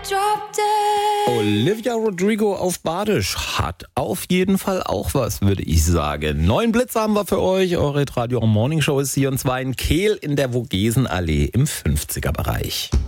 Olivia Rodrigo auf Badisch hat auf jeden Fall auch was, würde ich sagen. 9 Blitze haben wir für euch. Eure Radio Morning Show ist hier, und zwar in Kehl in der Vogesenallee im 50er Bereich.